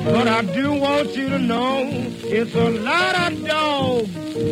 But I do want you to know it's a lot of dogs